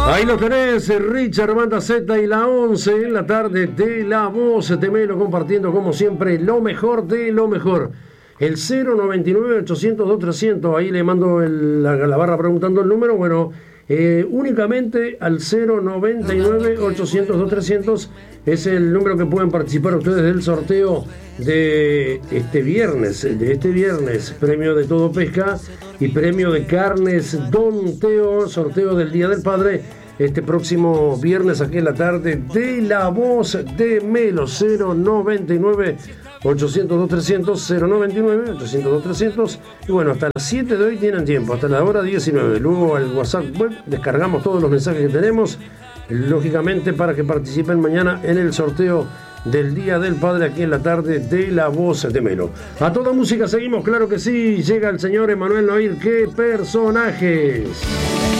Ahí lo tenés, Richard Banda Z y la 11 en la tarde de La Voz de Melo, compartiendo como siempre lo mejor de lo mejor. El 099-800-2300, ahí le mando la barra preguntando el número. Bueno, únicamente al 099-800-2300 es el número que pueden participar ustedes del sorteo de este viernes, premio de Todo Pesca y premio de carnes Don Teo, sorteo del Día del Padre, este próximo viernes aquí en la tarde de La Voz de Melo. 099-800-2300, y bueno, hasta las 7 de hoy tienen tiempo, hasta la hora 19. Luego al WhatsApp web descargamos todos los mensajes que tenemos, lógicamente, para que participen mañana en el sorteo del Día del Padre aquí en la tarde de La Voz de Melo. A toda música seguimos, claro que sí. Llega el señor Emanuel Noir. ¡Qué personajes!